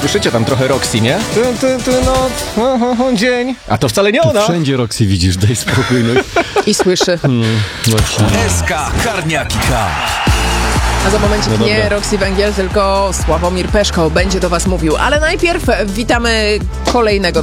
Słyszycie tam trochę Roxy, nie? Dzień. A to wcale nie ona. Wszędzie Roxy widzisz, daj spokój. No. I słyszy. Właśnie. SK Karniaki-K. A za momencik nie Roxy Węgiel, tylko Sławomir Peszko będzie do was mówił. Ale najpierw witamy kolejnego